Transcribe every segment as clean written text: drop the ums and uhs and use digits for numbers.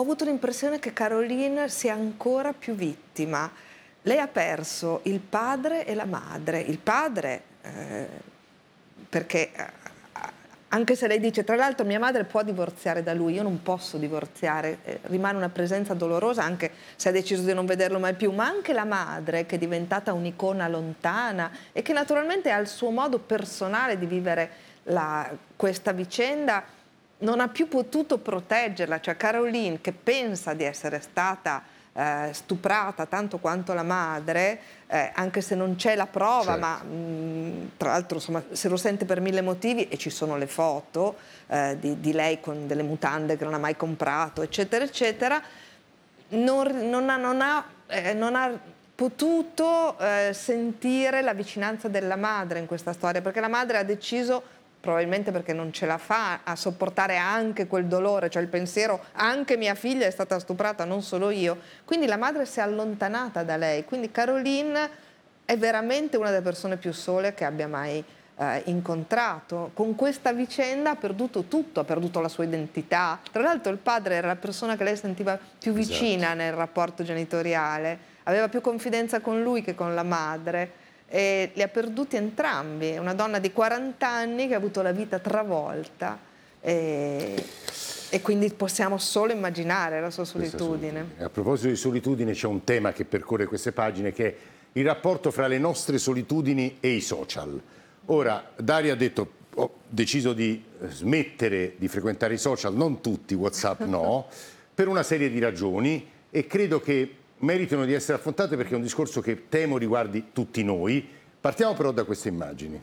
avuto l'impressione che Caroline sia ancora più vittima. Lei ha perso il padre e la madre. Il padre, perché anche se lei dice, tra l'altro mia madre può divorziare da lui, io non posso divorziare, rimane una presenza dolorosa anche se ha deciso di non vederlo mai più, ma anche la madre che è diventata un'icona lontana e che naturalmente ha il suo modo personale di vivere questa vicenda, non ha più potuto proteggerla, cioè Caroline che pensa di essere stata stuprata tanto quanto la madre, anche se non c'è la prova, certo. Ma tra l'altro insomma, se lo sente per mille motivi e ci sono le foto di lei con delle mutande che non ha mai comprato, eccetera, eccetera, non ha potuto sentire la vicinanza della madre in questa storia, perché la madre ha deciso, probabilmente perché non ce la fa a sopportare anche quel dolore, cioè il pensiero anche mia figlia è stata stuprata, non solo io, quindi la madre si è allontanata da lei, quindi Caroline è veramente una delle persone più sole che abbia mai incontrato. Con questa vicenda ha perduto tutto, ha perduto la sua identità, tra l'altro il padre era la persona che lei sentiva più vicina, esatto, nel rapporto genitoriale, aveva più confidenza con lui che con la madre. E li ha perduti entrambi. È una donna di 40 anni che ha avuto la vita travolta e quindi possiamo solo immaginare la sua solitudine. A proposito di solitudine c'è un tema che percorre queste pagine che è il rapporto fra le nostre solitudini e i social. Ora, Daria ha detto ho deciso di smettere di frequentare i social, non tutti, WhatsApp no, per una serie di ragioni e credo che meritano di essere affrontate perché è un discorso che temo riguardi tutti noi. Partiamo però da queste immagini.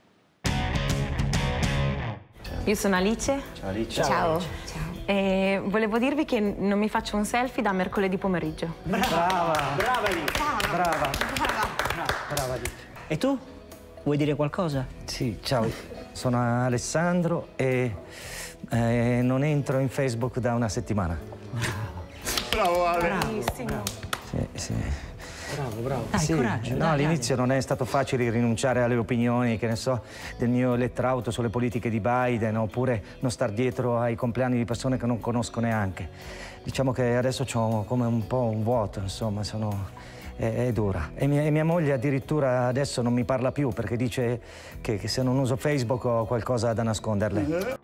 Io sono Alice. Ciao Alice. Ciao. E volevo dirvi che non mi faccio un selfie da mercoledì pomeriggio. Brava! Brava Alice! Brava! Brava Alice. E tu? Vuoi dire qualcosa? Sì, ciao. Sono Alessandro e non entro in Facebook da una settimana. Bravo Ale! Bravissimo. Sì. Bravo. Dai, sì, coraggio. No, all'inizio non è stato facile rinunciare alle opinioni, che ne so, del mio elettorato sulle politiche di Biden, oppure non star dietro ai compleanni di persone che non conosco neanche. Diciamo che adesso ho come un po' un vuoto, insomma, è dura. E mia moglie addirittura adesso non mi parla più perché dice che se non uso Facebook ho qualcosa da nasconderle.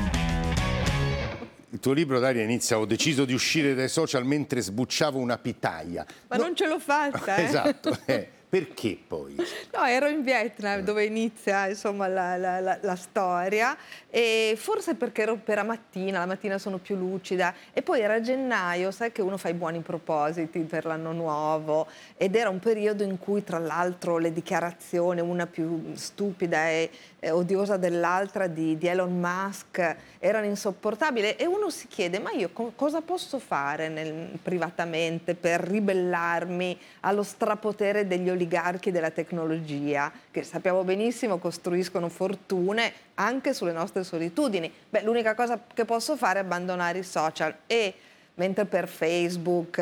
Il tuo libro, Daria, inizia: ho deciso di uscire dai social mentre sbucciavo una pitaia. Ma non ce l'ho fatta, Esatto, perché poi? No, ero in Vietnam dove inizia insomma la storia e forse perché era mattina, la mattina sono più lucida e poi era gennaio, sai che uno fa i buoni propositi per l'anno nuovo ed era un periodo in cui tra l'altro le dichiarazioni, una più stupida e odiosa dell'altra di Elon Musk erano insopportabili e uno si chiede ma io cosa posso fare privatamente per ribellarmi allo strapotere degli oligarchi della tecnologia che sappiamo benissimo costruiscono fortune anche sulle nostre solitudini. Beh, l'unica cosa che posso fare è abbandonare i social e mentre per Facebook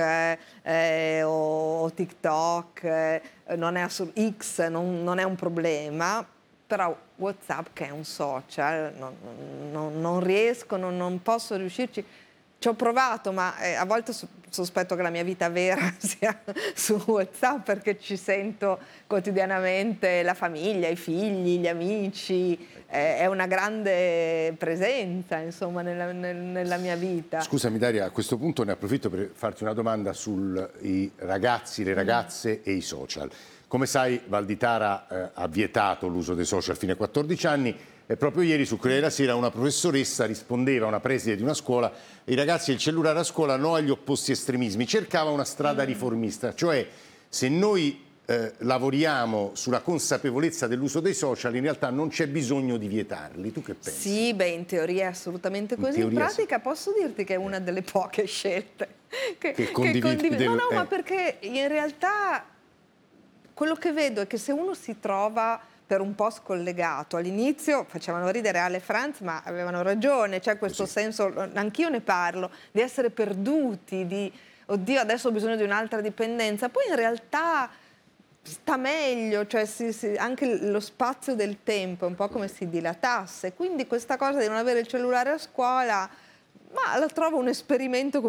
o TikTok X non è un problema, però WhatsApp che è un social non riesco, non posso riuscirci. Ci ho provato, ma a volte sospetto che la mia vita vera sia su WhatsApp perché ci sento quotidianamente la famiglia, i figli, gli amici, è una grande presenza insomma nella mia vita. Scusami Daria, a questo punto ne approfitto per farti una domanda sui ragazzi, le ragazze e i social. Come sai, Valditara ha vietato l'uso dei social fino ai 14 anni e proprio ieri su Corriere della Sera una professoressa rispondeva a una preside di una scuola: i ragazzi e il cellulare a scuola no agli opposti estremismi. Cercava una strada riformista, cioè se noi lavoriamo sulla consapevolezza dell'uso dei social in realtà non c'è bisogno di vietarli. Tu che pensi? Sì, beh, in teoria è assolutamente così. In pratica posso dirti che è una delle poche scelte che condivide. No, ma perché in realtà quello che vedo è che se uno si trova per un po' scollegato, all'inizio facevano ridere Ale e Franz, ma avevano ragione, c'è questo senso, anch'io ne parlo, di essere perduti, di oddio adesso ho bisogno di un'altra dipendenza, poi in realtà sta meglio, cioè anche lo spazio del tempo è un po' come si dilatasse, quindi questa cosa di non avere il cellulare a scuola, ma la trovo un esperimento